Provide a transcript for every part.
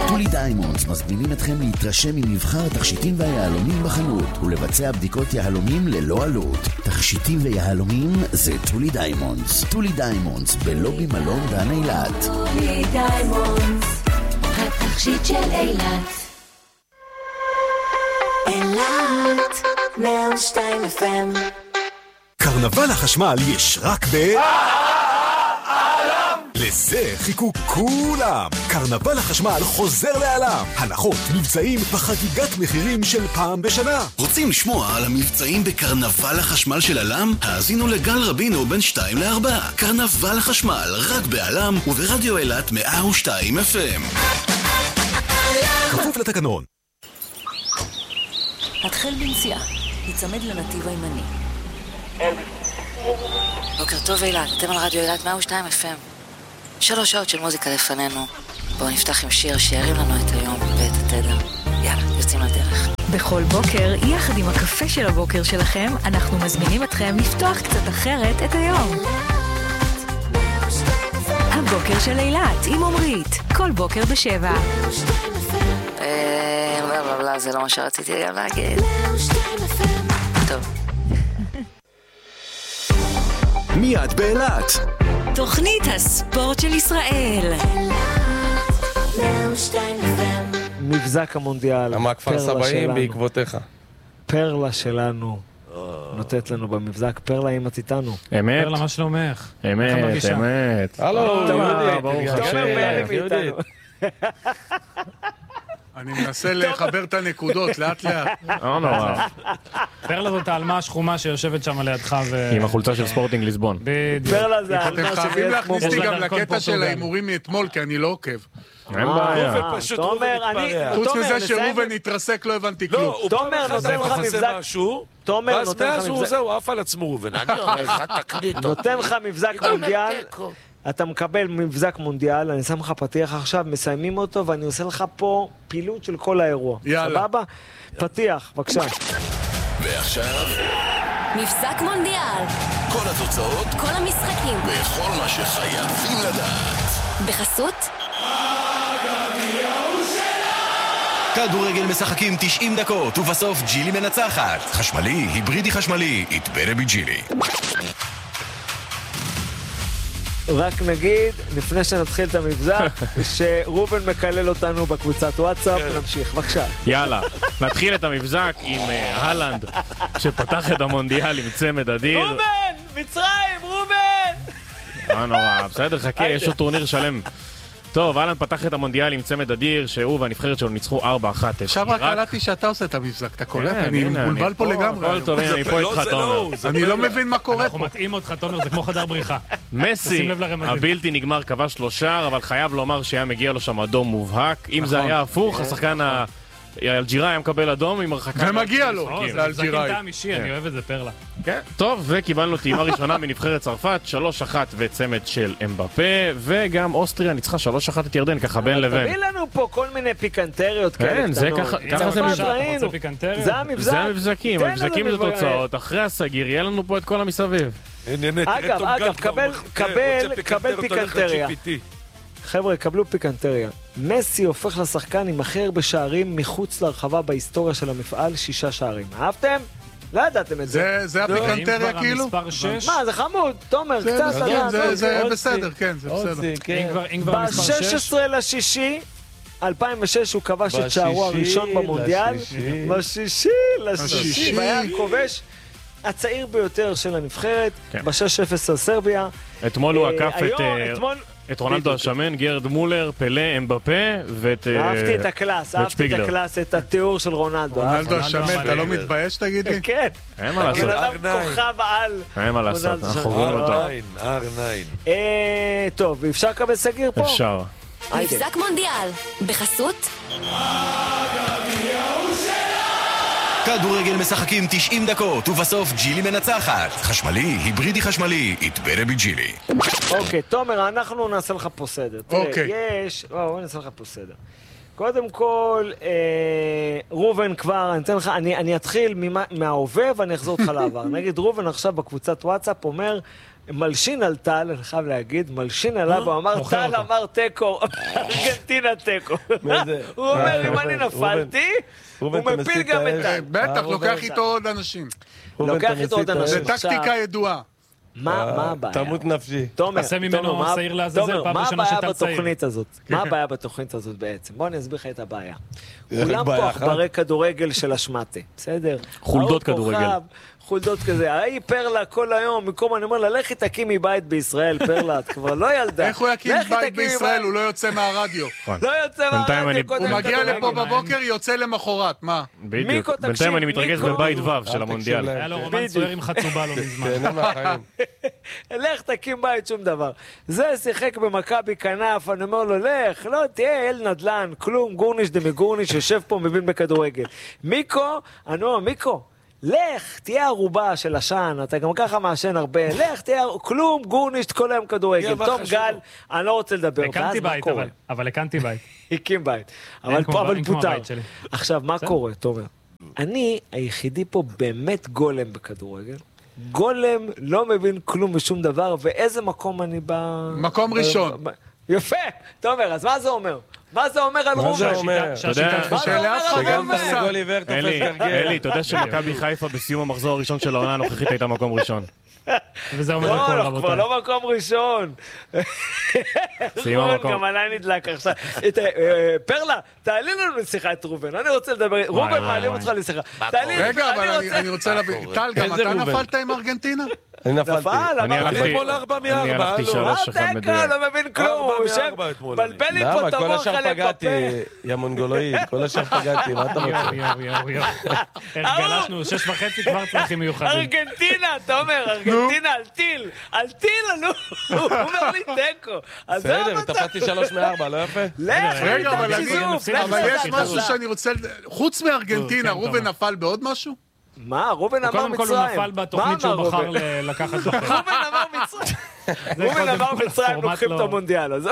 טולי דיימונדס מזמינים אתכם להתרשם ממבחר התכשיטים והיהלומים בחנות ולבצע בדיקות יהלומים ללא עלות. תכשיטים ויהלומים זה טולי דיימונדס. טולי דיימונדס בלובי מלון דן אילת. טולי דיימונדס, התכשיט של אילת. אילת 102 FM. קרנבל החשמל יש רק לזה חיכו כולם. קרנבל החשמל חוזר לעולם. הנחות, מבצעים וחגיגת מחירים של פעם בשנה. רוצים לשמוע על המבצעים בקרנבל החשמל של עלם? האזינו לגל רבינו בין 2 ל-4. קרנבל החשמל רק בעלם וברדיו אילת 102 FM. כפוף לתקנון. התחל בנסיעה, יצמד לנתיב הימני. בוקר טוב אילת, אתם על רדיו אילת 102 FM. 3 שעות של מוזיקה לפנינו. בואו נפתח עם שיר שירים לנו את היום ואת התדר. יאללה, יוצאים לדרך. בכל בוקר, יחד עם הקפה של הבוקר שלכם, אנחנו מזמינים אתכם לפתוח קצת אחרת את היום. הבוקר של אילת עם עומרית, כל בוקר ב7. לא, זה לא מה שרציתי גם להגיד. טוב. מיד באילת. תוכנית הספורט של ישראל. מבזק המונדיאל. למה כפר סבאים בעקבותיך? פרלה שלנו נותנת לנו במבזק. פרלה, אם את איתנו. אמת. פרלה, מה שלומך? אמת, אמת. הלו, יהודית. אני מנסה לחבר את הנקודות, לאט לאט. לא נורא. פרלה זאת העלמה השחומה שיושבת שם לידך עם החולצה של ספורטינג ליסבון. פרלה זה העלמה אתם חייבים להכניס לי גם לקטע של האימורים מאתמול, כי אני לא עוקב. אין בעיה. חוץ מזה שרובן התרסק, לא הבנתי כלום. תומר נותן לך מבזק. תומר נותן לך מבזק. זהו, אף על עצמו רובן. נותן לך מבזק מונדיאל. אתה מקבל מבזק מונדיאל, אני שם לך פתיח עכשיו, מסיימים אותו, ואני עושה לך פה פעילות של כל האירוע. יאללה. סבבה? פתיח, בבקשה. ועכשיו מבזק מונדיאל, כל התוצאות, כל המשחקים, וכל מה שחייבים לדעת. בחסות כדורגל משחקים 90 דקות ובסוף ג'ילי מנצחת. חשמלי, היברידי חשמלי, יתברה בג'ילי. רק נגיד, לפני שנתחיל את המבזק, שרובן מקלל אותנו בקבוצת וואטסאפ, נמשיך, בבקשה. יאללה, נתחיל את המבזק עם הלנד, שפתח את המונדיאל עם צמד אדיר. רובן! מצרים, רובן! לא נורא, בסדר, חכה, יש עוד טורניר שלם. טוב, הלנד פתח את המונדיאל עם צמד אדיר, שהוא והנבחרת שלו ניצחו 4-1. עכשיו רק קלטתי שאתה עושה את המבזק, אתה קולט? אני מבולבל פה לגמרי. כל טוב, אני פה איתך, תומר. אני לא מבין מה קורה פה. אנחנו מתאים אותך, תומר, זה כמו חדר בריחה. מסי, הבלתי נגמר, כבש 3 שער, אבל חייב לומר שהיה מגיע לו שם אדום מובהק. אם זה היה הפוך, השחקן אלג'יראי היה מקבל אדום עם הרחקה. ומגיע לו, זה אלג'יראי. אני אוהב את זה, פרלה. טוב, וקיבלנו טעימה ראשונה מנבחרת צרפת, 3-1 וצמד של אמבפה, וגם אוסטריה ניצחה 3-1 את ירדן, ככה בין לבין. תביא לנו פה כל מיני פיקנטריות כאלה. כן, זה ככה זה זה המבזק. זה המבזקים, המבזקים זה תוצאות. אחרי הסגיר, יהיה לנו פה את כל המסביב. אגב, קבל פיקנטריה. חבר'ה, קבלו פיקנטריה. מסי הופך לשחקן עם הכי הרבה שערים מחוץ לרחבה בהיסטוריה של המפעל, 6 שערים. אהבתם? לא ידעתם את זה. זה הפיקנטריה כאילו? מה, זה חמוד, תומר, קצת. זה בסדר, כן, זה בסדר. ב-16/6/2006 הוא כבש את שערו הראשון במונדיאל. ב-6/6 והיה כובש הצעיר ביותר של הנבחרת, ב-6-0 על סרביה. אתמול הוא עקף את רונלדו השמן, גרד מולר, פלה, אמבפה ואת אהבתי את הקלאס, את התיאור של רונלדו. רונלדו השמן, אתה לא מתבייש תגיד לי? כן. אין מה לעשות. כוכב על. אין מה לעשות, אנחנו רואים אותו. R9. טוב, אפשר לקבל סגיר פה? אפשר. מבזק מונדיאל, בחסות כדורגל משחקים 90 דקות ובסוף ג'ילי מנצחת. חשמלי, היברידי חשמלי, יתברה בג'ילי. אוקיי, תומר, אנחנו נעשה לך פה סדר. אוקיי. בוא נעשה לך פה סדר. קודם כל, רובן כבר, אני אתן לך, אני אתחיל מההווה ואני אחזור אותך לעבר. נגיד, רובן עכשיו בקבוצת וואטסאפ אומר, מלשין על טל, אני חייב להגיד, מלשין עליו, הוא אמר, טל אמר טקו, ארגנטינה טקו. הוא אומר, אם אני נפלתי, הוא מפיל גם את טל. בטח, לוקח איתו עוד אנשים. לוקח איתו עוד אנשים. זה טקטיקה ידועה. מה הבעיה? תמות נפשי. תומר, מה הבעיה בתוכנית הזאת? מה הבעיה בתוכנית הזאת בעצם? בוא אני אסביר לך את הבעיה. כולם פה עכברי כדורגל של השמטה, בסדר? חולדות כדורגל. חולדות כזה, היי פרלה כל היום, מקום אני אומר לה, לכי תקימי בית בישראל, פרלה, את כבר לא ילדה. איך הוא יקים בית בישראל? הוא לא יוצא מהרדיו. לא יוצא מהרדיו. הוא מגיע לפה בבוקר, יוצא למחרת, מה? בדיוק, בינתיים אני מתרגש בבית ו' של המונדיאל. היה לו רומן סוער עם חצובה לא מזמן. לך תקים בית, שום דבר. זה שיחק במכבי כנף, אני אומר לו, לך, לא תהיה אל נדלן, כלום, גורניש דמגורניש, יושב פה מבין בכדורגל. מיקו, אני אומר, מיקו, לך, תהיה ערובה של השן, אתה גם ככה מעשן הרבה, לך, תהיה, כלום, גורנישט כל היום כדורגל. טוב, גל, אני לא רוצה לדבר, ואז מה קורה? אבל הקנתי בית. הקים בית, אבל פוטר. עכשיו, מה קורה, תומר? אני היחידי פה באמת גולם בכדורגל. גולם לא מבין כלום ושום דבר, ואיזה מקום אני בא... מקום ראשון. יפה, תומר, אז מה זה אומר? מה זה אומר על רובן? מה זה אומר? שגם תרנגול עיוור תופס גרגל. אלי, אתה יודע שמכבי חיפה בסיום המחזור הראשון של העונה הנוכחית הייתה מקום ראשון. וזה אומר הכל, רבותיי. לא, כבר לא מקום ראשון. רובן גם עליי נדלק עכשיו. פרלה, תעלי לנו לשיחה את רובן, אני רוצה לדבר, רובן מעלים אותך לשיחה. רגע, אבל אני רוצה להבין, טל, גם אתה נפלת עם ארגנטינה? אני נפלתי. אני הלכתי 3-1 מדויק. לא מבין כלום. בלבל לי פה את המוח עלי פגעתי, יא מונגולואי, כל השם פגעתי, מה אתה רוצה? גלשנו, 6.5 כבר צרכים מיוחדים. ארגנטינה, אתה אומר, ארגנטינה על טיל, הוא אומר לי טקו. בסדר, תפסתי 3-4, לא יפה? רגע, אבל יש משהו שאני רוצה... חוץ מארגנטינה, רובן נפל בעוד משהו? מה? רובן אמר מצרים. קודם כל הוא נפל בתוכנית שהוא בחר לקחת דוחה. רובן אמר מצרים. רובן אמר מצרים לוקחים את המונדיאל, אז...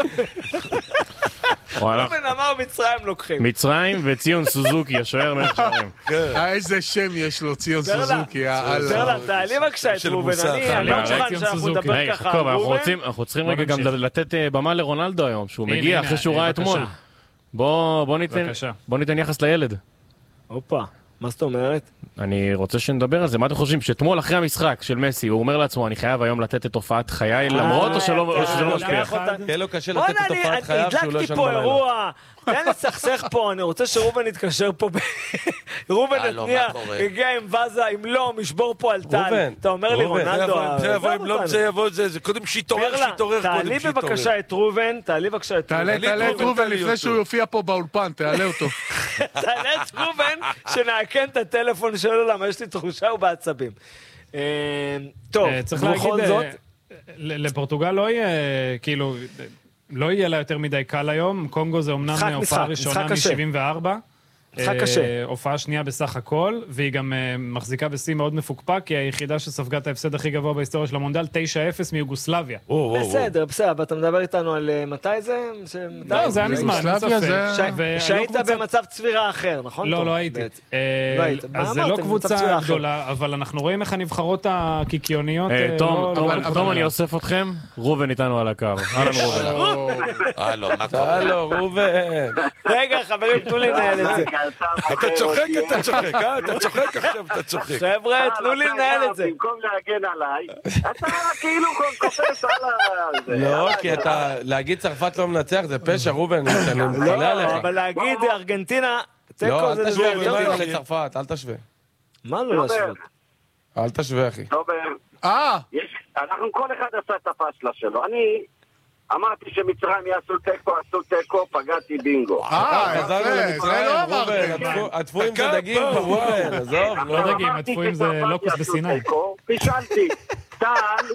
רובן אמר מצרים לוקחים. מצרים וציון סוזוקי, השוער מלך שערים. איזה שם יש לו, ציון סוזוקי. פרלה, תעלי בבקשה את רובן. אני לא מוכן שאנחנו נדבר ככה על רובן. אנחנו צריכים רגע גם לתת במה לרונלדו היום, שהוא מגיע אחרי שהוא ראה אתמול. בוא ניתן יחס לילד. הופה. מה זאת אומרת? אני רוצה שנדבר על זה. מה אתם חושבים? שאתמול אחרי המשחק של מסי, הוא אומר לעצמו, אני חייב היום לתת את הופעת חיי למרות או שזה לא משפיע? יהיה לו קשה לתת את הופעת חייו שהוא לא ישן בלילה. הדלקתי פה אירוע, תן לסכסך פה, אני רוצה שרובן יתקשר פה, רובן התניע, הגיע עם וזה, אם לא, משבור פה על טל. אתה אומר לי, רונלדו, אם לא זה יבוא, זה קודם שיתעורר. תעלי בבקשה את רובן, תעלה את רובן לפני שהוא יופיע פה באולפן, תעלה אותו. תעלה את רובן, שנעקן את הטלפון שלו, למה יש לי תחושה ובעצבים. טוב, בכל זאת... לפורטוגל לא יהיה, כאילו... לא יהיה לה יותר מדי קל היום, קונגו זה אומנם הופעה ראשונה מ-74, הופעה שנייה בסך הכל, והיא גם מחזיקה בשיא מאוד מפוקפק, כי היא היחידה שספגה את ההפסד הכי גבוה בהיסטוריה של המונדיאל, 9-0 מיוגוסלביה. בסדר, ואתה מדבר איתנו על מתי זה? לא, זה היה מזמן, שהיית במצב צבירה אחר, נכון? לא, לא הייתי. אז זה לא קבוצה גדולה, אבל אנחנו רואים איך הנבחרות הקיקיוניות... תום, אני אוסף אתכם, רובן איתנו על הקו. הלו, רובן. רגע, חברים, תנו לי לנהל את זה. אתה צוחק עכשיו, אתה צוחק. חבר'ה, תנו לי לנהל את זה. במקום להגן עליי, אתה כאילו קופץ על זה. לא, כי להגיד צרפת לא מנצח זה פשע, רובן, אני מתפלא עליך. אבל להגיד ארגנטינה, לא, אל תשווה ארגנטינה לצרפת, אל תשווה. מה לא להשוות? אל תשווה, אחי. אנחנו כל אחד עשה את הפשלה שלו. אני... אמרתי שמצרים יעשו תיקו, פגעתי בינגו. חזרנו למצרים, רובן, התפואים זה דגים, רובן, עזוב, לא דגים, התפואים זה לוקוס בסיני. פישלתי, טל,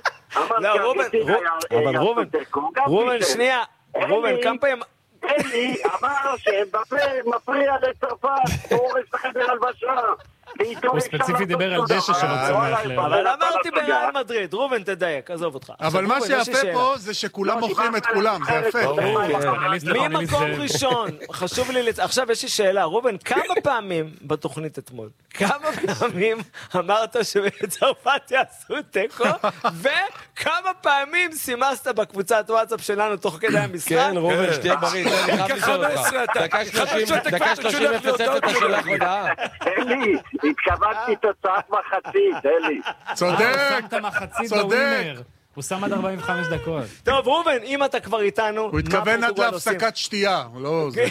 אבל רובן, שנייה, רובן, כמה פעמים... אלי אמר שמפריע לצרפת, הוא הורס את החדר הלבשה. הוא ספציפית דיבר על דשא שלו צומח. אבל אמרתי בריאל מדריד, רובן תדייק, עזוב אותך. אבל מה שיפה פה זה שכולם מוכרים את כולם, זה יפה. מי מקום ראשון? חשוב לי, עכשיו יש לי שאלה, רובן, כמה פעמים בתוכנית אתמול, כמה פעמים אמרת שבצרפת יעשו תיקו, וכמה פעמים סימסת בקבוצת וואטסאפ שלנו תוך כדי המשחק? כן, רובן, שתהיה בריא, אני חייב לשאול אותך. דקה 30 0-0 שלך הודעה. אלי, התכוונתי תוצאת מחצית, אלי. צודק, צודק. הוא שם עד 45 דקות. טוב, רובן, אם אתה כבר איתנו, הוא התכוון עד להפסקת שתייה, לא זה.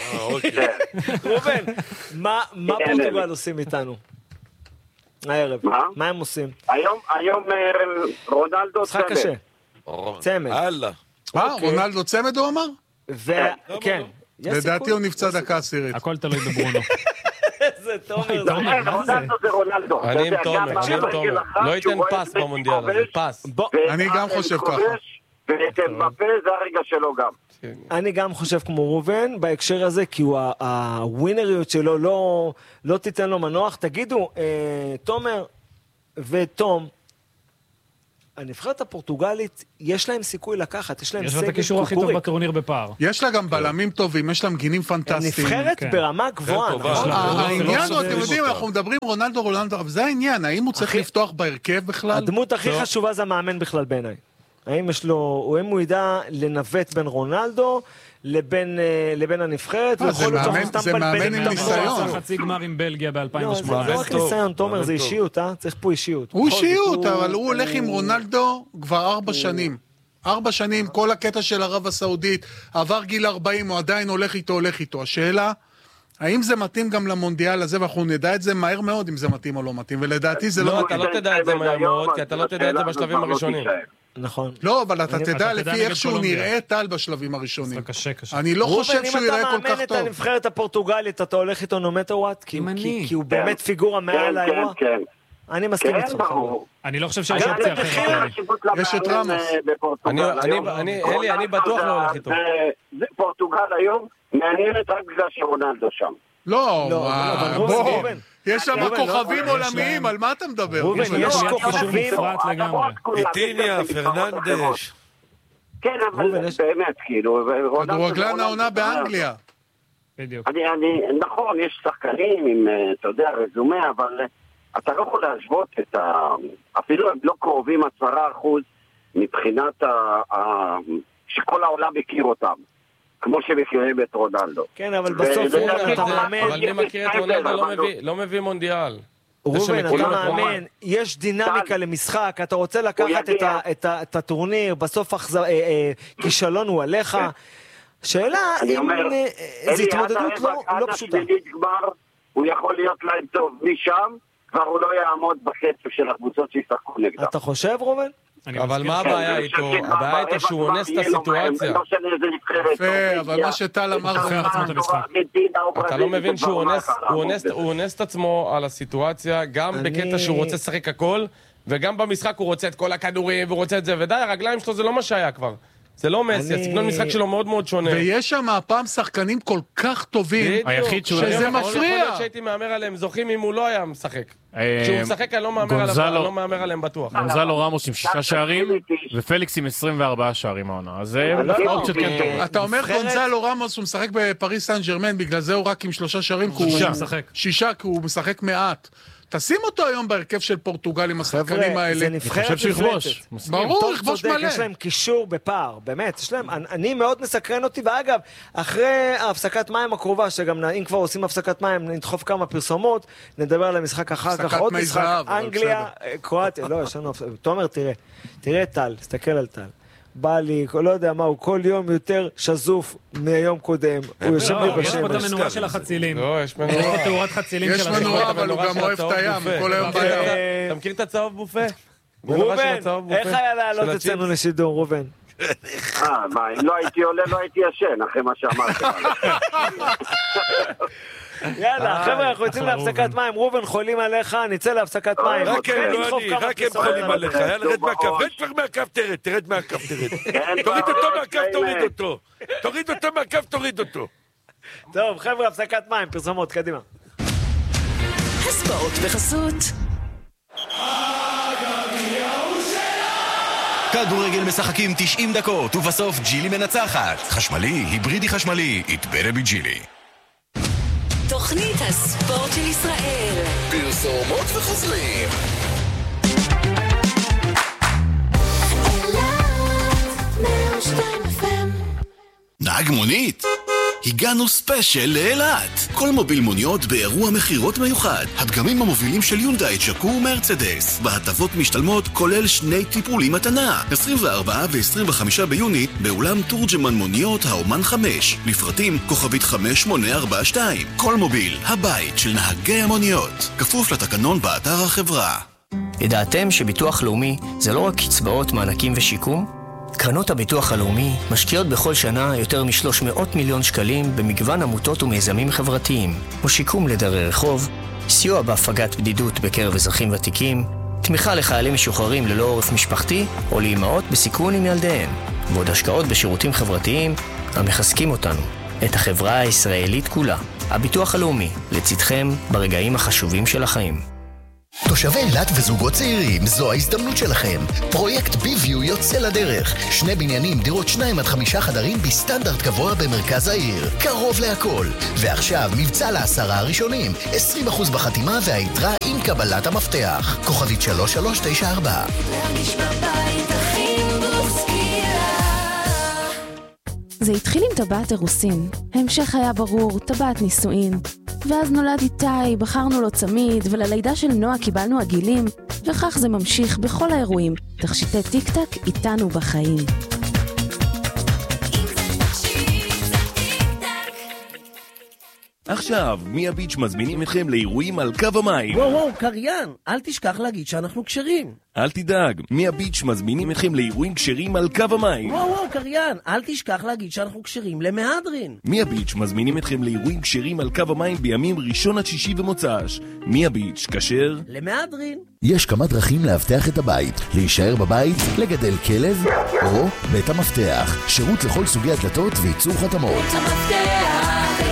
רובן, מה פורטוגל עושים איתנו? הערב, מה הם עושים? היום רונלדו משחק קשה. צמד. רונלדו צמד הוא אמר? כן. לדעתי הוא נפצע דקה עשירית. הכל תלוי בברונו. איזה תומר. רונלדו זה רונלדו. אני עם תומר. לא ייתן פס במונדיאל הזה, פס. אני גם חושב ככה. ובפה זה הרגע שלו גם. אני גם חושב כמו רובן בהקשר הזה, כי הווינריות שלו לא תיתן לו מנוח. תגידו, תומר ותום, הנבחרת הפורטוגלית, יש להם סיכוי לקחת, יש להם סגל קוקוריק. יש לה את הקישור הכי טוב בטורניר בפער. יש לה גם בלמים טובים, יש להם גינים פנטסטיים. נבחרת ברמה גבוהה. העניין הוא, אתם יודעים, אנחנו מדברים רונלדו, אבל זה העניין, האם הוא צריך לפתוח בהרכב בכלל? הדמות הכי חשובה זה המאמן בכלל בעיניי. האם יש לו, או אם הוא ידע לנווט בין רונלדו לבין הנבחרת, זה מאמן עם ניסיון. חצי גמר עם בלגיה ב-2008. לא רק ניסיון, תומר, זה אישיות, צריך פה אישיות. הוא אישיות, אבל הוא הולך עם רונלדו כבר 4 שנים. 4 שנים, כל הקטע של ערב הסעודית, עבר גיל 40, הוא עדיין הולך איתו. השאלה, האם זה מתאים גם למונדיאל הזה, ואנחנו נדע את זה מהר מאוד אם זה מתאים או לא מתאים, ולדעתי זה לא... אתה לא תדע את זה מהר מאוד, כי אתה לא תדע את זה בשלבים הראשונים. נכון. לא, אבל אתה תדע לפי איך שהוא נראה טל בשלבים הראשונים. אני לא חושב שהוא יראה כל כך טוב. רובן, אם אתה מאמן את הנבחרת הפורטוגלית, אתה הולך איתו נומט וואט? כי הוא באמת פיגורה מעל האירוע? כן. אני מסכים איתך. אני לא חושב שיש אופציה אחרת. יש את רמוס. אלי, אני בטוח לא הולך איתו. פורטוגל היום מעניינת רק בגלל שרונלדו שם. לא, בוא. יש שם כוכבים עולמיים, על מה אתה מדבר? רובן, יש כוכבים. איטיניה, פרננדש. כן, אבל באמת, כאילו... כדורגלן העונה באנגליה. בדיוק. נכון, יש שחקנים עם, אתה יודע, רזומה, אבל אתה לא יכול להשוות את אפילו הם לא קרובים 10% מבחינת שכל העולם מכיר אותם. כמו שמכירים את רונלדו. כן, אבל בסוף אתה מאמן... אבל מי מכיר את רונלדו לא מביא מונדיאל. רובן, אתה מאמן, יש דינמיקה למשחק, אתה רוצה לקחת את הטורניר, בסוף כישלון הוא עליך. שאלה, אם זו התמודדות לא פשוטה. הוא יכול להיות להם טוב משם, כבר הוא לא יעמוד בקצב של הקבוצות שישחקו נגדה. אתה חושב, רובן? אבל מה הבעיה איתו? הבעיה איתו שהוא אונס את הסיטואציה. יפה, אבל מה שטל אמר זה אתה לא מבין שהוא אונס את עצמו על הסיטואציה, גם בקטע שהוא רוצה לשחק הכל, וגם במשחק הוא רוצה את כל הכדורים, והוא רוצה את זה, ודי, הרגליים שלו זה לא מה שהיה כבר. זה לא מסי, הסגנון משחק שלו מאוד מאוד שונה. ויש שם הפעם שחקנים כל כך טובים, שזה מפריע. יכול להיות שהייתי מאמר עליהם, זוכים אם הוא לא היה משחק. כשהוא משחק אני לא מאמר עליהם בטוח. גונזלו רמוס עם 6 שערים, ופליקס עם 24 שערים העונה. אז זה אופציות כן טובות. אתה אומר גונזלו רמוס הוא משחק בפריס סן ז'רמן, בגלל זה הוא רק עם 3 שערים, 6, כי הוא משחק מעט. תשים אותו היום בהרכב של פורטוגל עם השחקנים האלה. זה נבחרת שיכבוש. ברור, יכבוש מלא. יש להם קישור בפער, באמת. יש להם, אני מאוד מסקרן אותי, ואגב, אחרי ההפסקת מים הקרובה, שגם אם כבר עושים הפסקת מים, נדחוף כמה פרסומות, נדבר על המשחק אחר כך, עוד משחק, אנגליה, קרואטיה, לא, יש לנו, תומר, תראה טל, תסתכל על טל. בא לי, לא יודע מה, הוא כל יום יותר שזוף מיום קודם. הוא יושב לי בשמש. יש פה את המנורה של החצילים. יש פה תאורת חצילים של השמש. יש מנורה, אבל הוא גם אוהב את הים. כל היום בים. אתה מכיר את הצהוב בופה? רובן, איך היה לעלות אצלנו לשידור, רובן? מה, אם לא הייתי עולה, לא הייתי ישן, אחרי מה שאמרתי. יאללה, חבר'ה, אנחנו יוצאים להפסקת מים. רובן, חולים עליך, נצא להפסקת מים. רק הם, לא אני, רק הם חולים עליך. יאללה, רד מהקו, רד כבר מהקו, תרד מהקו. תוריד אותו מהקו, תוריד אותו. תוריד אותו מהקו, תוריד אותו. טוב, חבר'ה, הפסקת מים, פרסומות, קדימה. הספורט בחסות. כדורגל משחקים 90 דקות, ובסוף ג'ילי מנצחת. חשמלי, היברידי חשמלי, it better be ג'ילי. תוכנית הספורט של ישראל. פרסומות וחוזרים. נהג מונית? הגענו ספיישל לאילת. כל מוביל מוניות באירוע מחירות מיוחד. הדגמים המובילים של יונדאי, צ'קו ומרצדס. בהטבות משתלמות כולל 2 טיפולים מתנה. 24 ו-25 ביוני באולם תורג'מן מוניות האומן 5. לפרטים כוכבית 5842. כל מוביל, הבית של נהגי המוניות. כפוף לתקנון באתר החברה. ידעתם שביטוח לאומי זה לא רק קצבאות, מענקים ושיקום? קרנות הביטוח הלאומי משקיעות בכל שנה יותר מ-300 מיליון שקלים במגוון עמותות ומיזמים חברתיים, כמו שיקום לדרי רחוב, סיוע בהפגת בדידות בקרב אזרחים ותיקים, תמיכה לחיילים משוחררים ללא עורף משפחתי או לאימהות בסיכון עם ילדיהן, ועוד השקעות בשירותים חברתיים המחזקים אותנו, את החברה הישראלית כולה. הביטוח הלאומי, לצדכם ברגעים החשובים של החיים. תושבי אילת וזוגות צעירים, זו ההזדמנות שלכם. פרויקט ביוויו יוצא לדרך. 2 בניינים, דירות 2 עד 5 חדרים בסטנדרט גבוה במרכז העיר. קרוב להכל. ועכשיו מבצע ל10 הראשונים. 20% בחתימה והיתרה עם קבלת המפתח. כוכבית 3394. להרגיש בבית הכי בוסקילה. זה התחיל עם טבעת אירוסין. המשך היה ברור, טבעת נישואין. ואז נולד איתי, בחרנו לו צמיד, וללידה של נועה קיבלנו עגילים, וכך זה ממשיך בכל האירועים. תכשיטי טיק טק איתנו בחיים. עכשיו, מיה ביץ' מזמינים אתכם לאירועים על קו המים. וואו, קריין, אל תשכח להגיד שאנחנו קשרים. אל תדאג, מיה ביץ' מזמינים אתכם לאירועים קשרים על קו המים. וואו, קריין, אל תשכח להגיד שאנחנו קשרים למהדרין. מיה ביץ' מזמינים אתכם לאירועים קשרים על קו המים בימים ראשון עד שישי ומוצ"ש. מיה ביץ', כשר למהדרין. יש כמה דרכים להבטח את הבית. להישאר בבית, לגדל כלב, או בית המפתח. שירות לכל סוגי הדלתות וייצור חתמות. בית המפתח,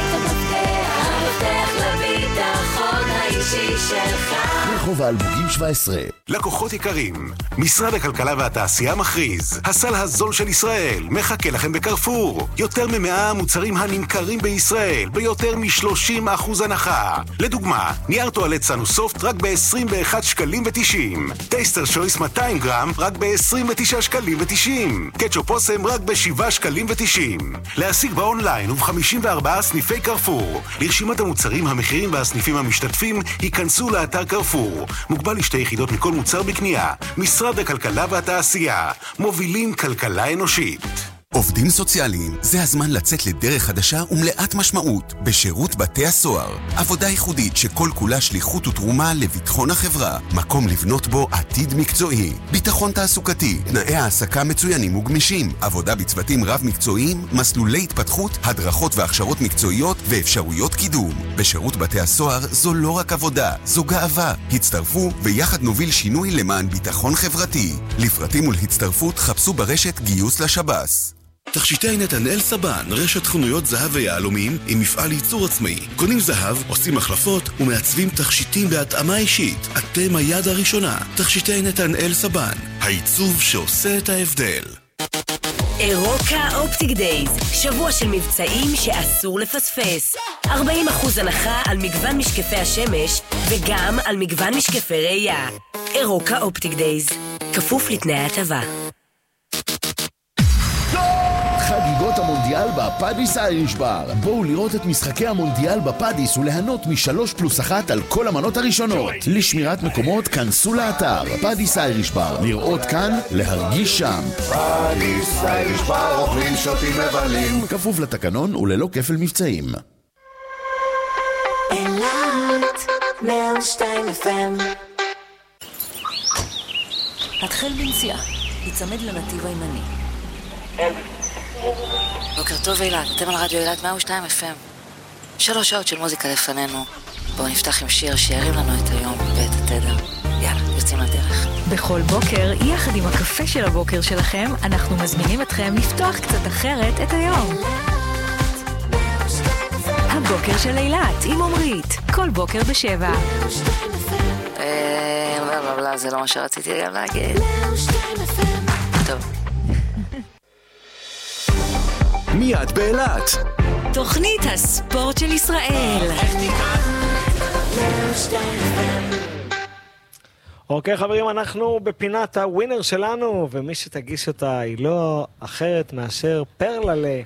המפתח לביטחון האישי שלך. רחוב האלמוגים 17. לקוחות יקרים, משרד הכלכלה והתעשייה מכריז, הסל הזול של ישראל מחכה לכם בקרפור. יותר מ100 מוצרים הנמכרים בישראל ביותר מ30% הנחה. לדוגמה, נייר טואלט סנוסופט רק ב-21 שקלים ו90. טייסטר שויס 200 גרם רק ב-29 שקלים ו90. קטשופ אוסם רק ב7 שקלים ו90. להשיג באונליין וב-54 סניפי קרפור. לרשימת המוצרים, המחירים והסניפים המשתתפים ייכנסו לאתר קרפור. מוגבל לשתי יחידות מכל מוצר בקנייה. משרד הכלכלה והתעשייה, מובילים כלכלה אנושית. עובדים סוציאליים, זה הזמן לצאת לדרך חדשה ומלאת משמעות בשירות בתי הסוהר. עבודה ייחודית שכל כולה שליחות ותרומה לביטחון החברה. מקום לבנות בו עתיד מקצועי. ביטחון תעסוקתי, תנאי העסקה מצוינים וגמישים. עבודה בצוותים רב מקצועיים, מסלולי התפתחות, הדרכות והכשרות מקצועיות ואפשרויות קידום. בשירות בתי הסוהר זו לא רק עבודה, זו גאווה. הצטרפו ויחד נוביל שינוי למען ביטחון חברתי. לפרטים ולהצטרפות חפשו ברשת גיוס לשב"ס. תכשיטי נתנאל סבן, רשת חנויות זהב ויהלומים עם מפעל ייצור עצמאי. קונים זהב, עושים החלפות ומעצבים תכשיטים בהתאמה אישית. אתם היד הראשונה. תכשיטי נתנאל סבן, העיצוב שעושה את ההבדל. אירוקה אופטיק דייז, שבוע של מבצעים שאסור לפספס. 40% הנחה על מגוון משקפי השמש וגם על מגוון משקפי ראייה. אירוקה אופטיק דייז, כפוף לתנאי הטבה. חגיגות המונדיאל בפאדיס אייריש בר. בואו לראות את משחקי המונדיאל בפאדיס וליהנות מ3+1 על כל המנות הראשונות. לשמירת מקומות כנסו לאתר פאדיס אייריש בר. לראות כאן, להרגיש שם. פאדיס אייריש בר, אוכלים שותים מבלים. כפוף לתקנון וללא כפל מבצעים. אילת 102 FM. התחל בנסיעה, יצמד לנתיב הימני. בוקר טוב אילת, אתם על רדיו אילת 102 FM. 3 שעות של מוזיקה לפנינו. בואו נפתח עם שיר שירים לנו את היום ואת התדר. יאללה, יוצאים לדרך. בכל בוקר, יחד עם הקפה של הבוקר שלכם, אנחנו מזמינים אתכם לפתוח קצת אחרת את היום. הבוקר של אילת עם עומרית, כל בוקר ב7. לא, זה לא מה שרציתי גם להגיד. טוב. מיד באילת. תוכנית הספורט של ישראל. אוקיי חברים, אנחנו בפינת הווינר שלנו, ומי שתגיש אותה היא לא אחרת מאשר פרללה.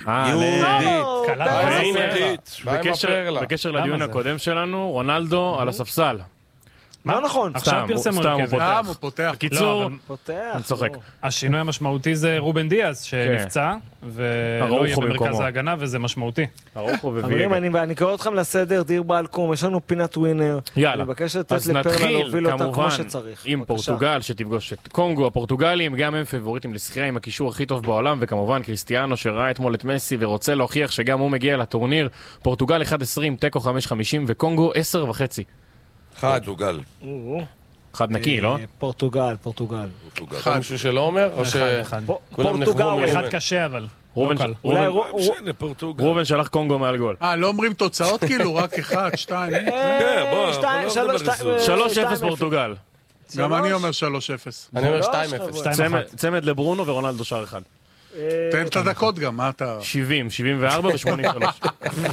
יהודית. בקשר לדיון הקודם שלנו, רונלדו על הספסל. לא נכון. עכשיו פרסמו הוא פותח. בקיצור, אני צוחק. השינוי המשמעותי זה רובן דיאז שנפצע, ולא יהיה במרכז ההגנה, וזה משמעותי. חברים, אני קורא אתכם לסדר, דיר בעלקום, יש לנו פינת ווינר. יאללה. אני מבקש לתת לפרלה להוביל אותה כמו שצריך. עם פורטוגל שתפגוש את קונגו. הפורטוגלים גם הם פבוריטים לזכייה עם הקישור הכי טוב בעולם, וכמובן קריסטיאנו שראה אתמול את מסי ורוצה להוכיח שגם הוא מגיע לטורניר. פורטוגל 1-20, תיקו 5-50 וקונגו 10.5. פורטוגל. אחד נקי, לא? פורטוגל. מישהו שלא אומר? או שכולם נחברו? אחד קשה אבל. רובן שלח קונגו מעל גול. לא אומרים תוצאות כאילו, רק 1, 2. 3-0 פורטוגל. גם אני אומר 3-0. אני אומר 2-0. צמד לברונו ורונלדו שער אחד. תן את הדקות גם, מה אתה... 70, 74 ו-83.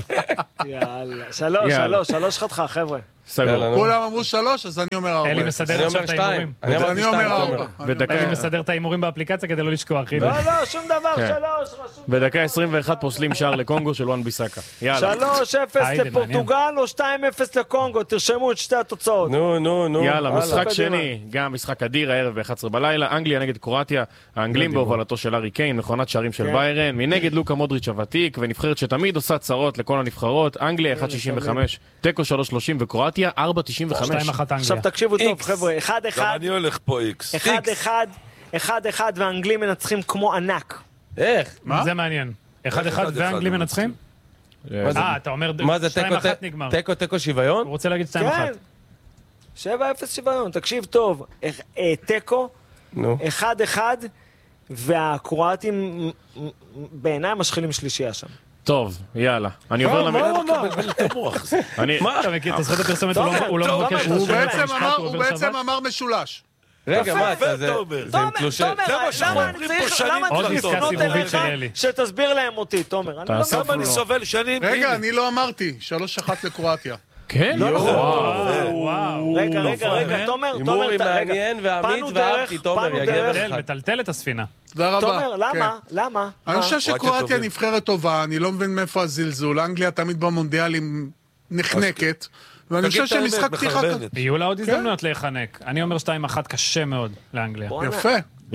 יאללה. 3 חתך, חבר'ה. כולם אמרו 3, אז אני אומר 4. אלי מסדר עכשיו את ההימורים. אני אומר 4. אלי מסדר את ההימורים באפליקציה כדי לא לשכוח. לא, שום דבר, 3. בדקה 21 פוסלים שער לקונגו של וואן ביסאקה. יאללה. 3-0 לפורטוגל או 2-0 לקונגו, תרשמו את שתי התוצאות. נו. יאללה, משחק שני, גם משחק אדיר הערב ב-11 בלילה, אנגליה נגד קרואטיה, האנגלים בהובלתו של הארי קיין, מכונת שערים של ביירן, מנגד לוקה מודריץ' הוותיק, ונבחרת שתמיד עושה צרות לכל הנבחרות, אנגליה 1.65, תיקו 3.30 וקרואטיה 4.95. עכשיו תקשיבו טוב חבר'ה, 1-1. אני הולך פה איקס. 1-1 והאנגלים מנצחים כמו ענק. איך? זה מעניין. 1-1 והאנגלים מנצחים? אתה אומר 2-1 נגמר. תיקו שוויון? הוא רוצה להגיד 2-1. כן. 7-0 שוויון, תקשיב טוב. תיקו, 1-1 והקרואטים בעיניי משחילים שלישייה שם. טוב, יאללה. אני עובר מה? אתה מכיר את הזכות הפרסומת, הוא לא מבקש... הוא בעצם אמר משולש. רגע, מה אתה זה? תומר, למה אני צריך לפנות אליך שתסביר להם אותי, תומר? למה אני סובל שנים? רגע, אני לא אמרתי, 3-1 לקרואטיה. כן? וואו. רגע, תומר, הימור מעניין ועמית ואהבתי, תומר, יגיע לך. מטלטל את הספינה. תודה רבה. תומר, למה? אני חושב שקרואטיה נבחרת טובה, אני לא מבין מאיפה הזלזול. אנגליה תמיד במונדיאלים נחנקת, ואני חושב שמשחק פתיחה... יהיו לה עוד הזדמנויות להיחנק. אני אומר 2-1 קשה מאוד לאנגליה. יפה.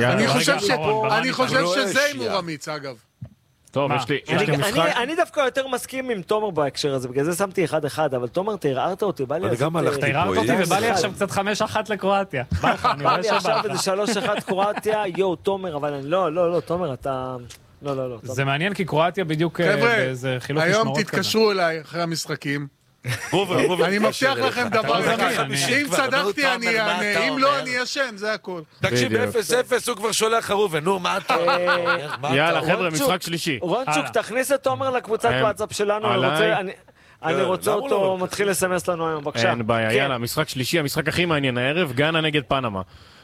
אני חושב שזה הימור אמיץ, אגב. טוב, יש לי משחק. אני דווקא יותר מסכים עם תומר בהקשר הזה, בגלל זה שמתי 1-1, אבל תומר, תרערת אותי, בא לי תרערת אותי ובא לי עכשיו קצת 5-1 לקרואטיה. בא לי עכשיו איזה 3-1 קרואטיה, תומר, אבל לא, תומר, אתה... לא. זה מעניין כי קרואטיה בדיוק באיזה חילוק משמרות כזה. היום תתקשרו אליי אחרי המשחקים. אני מבטיח לכם דבר אחד, אם צדקתי אני אענה, אם לא אני ישן, זה הכל. תקשיב, 0-0 הוא כבר שולח ראובן, נו, מה אתה? יאללה, חבר'ה, משחק שלישי. רונצ'וק, תכניס את תומר לקבוצת וואטסאפ שלנו, אני רוצה אותו, מתחיל לסמס לנו היום, בבקשה. אין בעיה, יאללה, משחק שלישי, המשחק הכי מעניין הערב, גאנה נגד פנמה.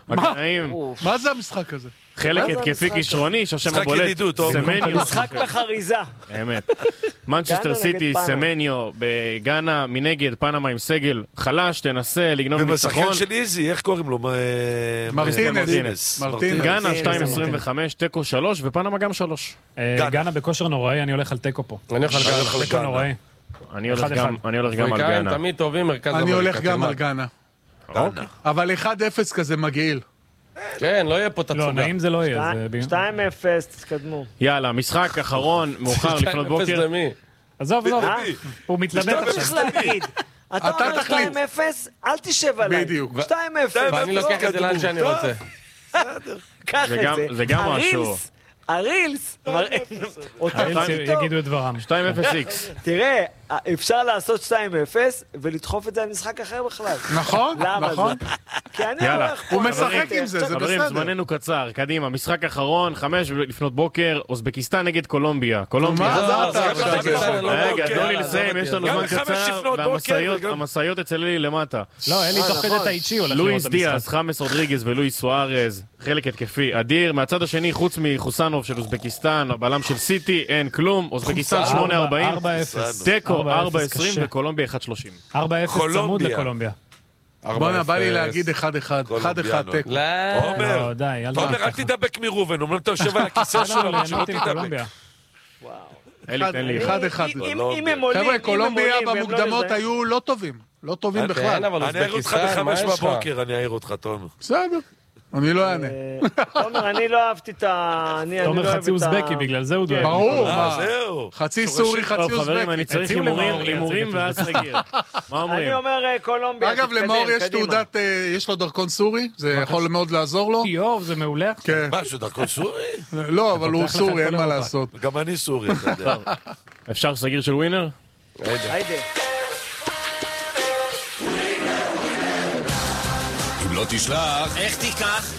מה זה המשחק הזה? חלק התקפי כישרוני, שהשם הבולט, סמניו. משחק בחריזה. אמת. מנצ'סטר סיטי, סמניו, בגאנה, מנגד, פנמה עם סגל חלש, תנסה לגנוב ניצחון. ובשחקן של איזי, איך קוראים לו? מרטינס. גאנה 2.25, תיקו 3, ופנמה גם 3. גאנה בכושר נוראי, אני הולך על תיקו פה. אני הולך על תיקו נוראי. אני הולך גם על גאנה. תמיד טובים, מרכז אני הולך גם על גאנה. אבל 1-0 כזה מגעיל. כן, לא יהיה פה תצוגה. לא, נעים זה לא יהיה. 2-0, תתקדמו. יאללה, משחק אחרון, מאוחר לפנות בוקר. עזוב, הוא מתלמד עכשיו. אתה אומר 2-0, אל תשב עליי. בדיוק. 2-0. ואני לוקח את זה לאן שאני רוצה. קח את זה. זה גם משהו. הרילס יגידו את דברם. 2-0-X. תראה, אפשר לעשות 2-0 ולדחוף את זה על משחק אחר בכלל. נכון, נכון. כי אני הולך פה. הוא משחק עם זה, זה בסדר. חברים, זמננו קצר, קדימה, משחק אחרון, 5 לפנות בוקר, אוזבקיסטן נגד קולומביה. רגע, תנו לי לסיים, יש לנו זמן קצר, והמסעיות אצל אלי למטה. לא, אלי תוך כדי טאיצ'י הולך לראות לואיס דיאס, חמאס רודריגז ולואיס סוארז, חלק התקפי אדיר. מהצד השני, חוץ מחוסנוב של אוזבקיסטן, הבלם של סיטי, אין כלום. אוזבקיסטן 8-40, דקו 4-20 וקולומביה 1-30. 4-0 צמוד לקולומביה. בוא'נה, בא לי להגיד 1-1. 1-1 תקו. לא, די, תומר, אל תדבק מראובן, אומנם אתה יושב על הכיסא שלו, שלא תדבק. אחד. חבר'ה, קולומביה במוקדמות היו לא טובים. לא טובים בכלל. אני אעיר אותך ב-5 בבוקר, אני אעיר אותך, תומר. בסדר. אני לא אענה. תומר, אני לא אהבתי את ה... תומר חצי אוזבקי, בגלל זה הוא דואג. ברור, חצי סורי, חצי אוזבקי. חברים, אני צריך הימורים ואז נגיר. מה אומרים? אני אומר קולומביה. אגב, למאור יש תעודת, יש לו דרכון סורי, זה יכול מאוד לעזור לו. יואו, זה מעולה. מה, שהוא דרכון סורי? לא, אבל הוא סורי, אין מה לעשות. גם אני סורי, אתה יודע. אפשר סגיר של ווינר? היידה. לא תשלח. איך תיקח?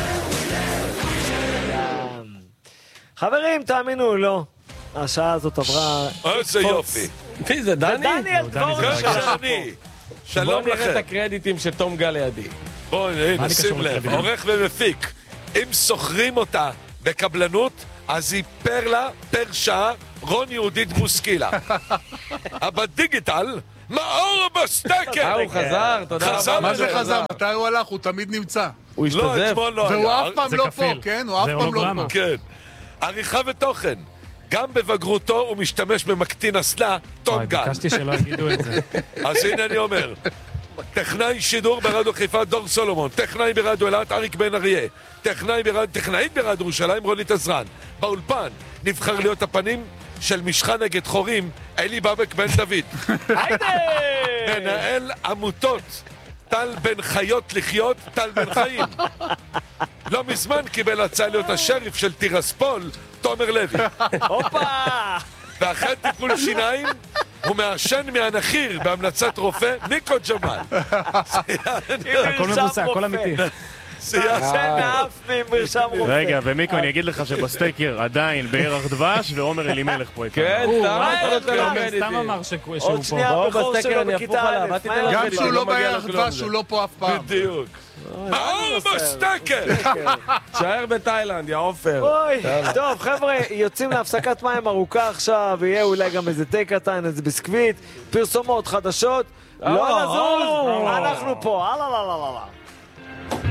חברים, תאמינו, לא. השעה הזאת עברה... איזה יופי. מי זה, דני? דני אלדבורי. שלום לכם. בוא נראה את הקרדיטים של תום גל לידי. בואו, נשים לב. עורך ומפיק. אם סוחרים אותה בקבלנות, אז היא פרלה, פר שעה, רון יהודית בוסקילה. אבל דיגיטל... מאור בסטקר! הוא חזר, תודה רבה. מה זה חזר? מתי הוא הלך? הוא תמיד נמצא. הוא השתזף. והוא אף פעם לא פה, כן? הוא אף פעם לא פה. כן. עריכה ותוכן. גם בבגרותו הוא משתמש במקטין אסלה, תום גל. ביקשתי שלא יגידו את זה. אז הנה אני אומר. טכנאי שידור ברדיו חיפה דור סולומון, טכנאי ברדיו אילת אריק בן אריה, טכנאית ברדיו ירושלים רונית עזרן. באולפן נבחר להיות הפנים של משחה נגד חורים, אלי בבק בן דוד. מנהל עמותות, טל בן חיות לחיות, טל בן חיים. לא מזמן קיבל הצעה להיות השריף של טירספול, תומר לוי. ואחרי טיפול שיניים, הוא מעשן מהנחיר בהמלצת רופא, ניקו ג'מאל. הכל מבוסע, הכל אמיתי. רגע, ומיקו, אני אגיד לך שבסטקר עדיין בירח דבש ועומר אלימלך פה. כן, סתם אמר שהוא פה. עוד שנייה הבחור שלו בכיתה א'. גם שהוא לא בירח דבש, הוא לא פה אף פעם. בדיוק. מאור בסטקר! שער בתאילנד, יא עופר. טוב, חבר'ה, יוצאים להפסקת מים ארוכה עכשיו, יהיה אולי גם איזה תה קטן, איזה ביסקוויט, פרסומות חדשות. לא לזוז, אנחנו פה.